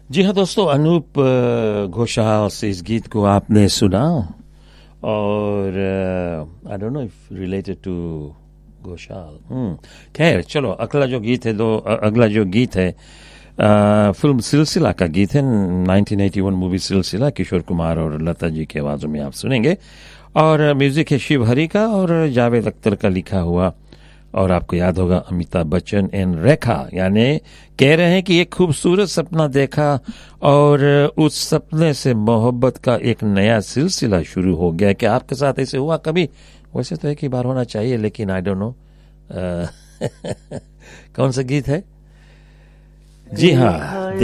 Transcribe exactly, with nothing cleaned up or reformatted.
जी हाँ दोस्तों, अनूप अ, घोषाल से इस गीत को आपने सुना और I don't know if related to Ghoshal. हम्म खैर चलो, अगला जो गीत है दो अ- अगला जो गीत है अ, फिल्म सिलसिला का गीत है। नाइनटीन एटी वन मूवी सिलसिला, किशोर कुमार और लता जी की आवाजों में आप सुनेंगे। और अ, म्यूजिक है शिव हरी का और जावेद अख्तर का लिखा हुआ। और आपको याद होगा अमिताभ बच्चन एंड रेखा, यानी कह रहे हैं कि एक खूबसूरत सपना देखा और उस सपने से मोहब्बत का एक नया सिलसिला शुरू हो गया। क्या आपके साथ ऐसे हुआ कभी? वैसे तो एक ही बार होना चाहिए, लेकिन आई डोंट नो कौन सा गीत है। जी हाँ,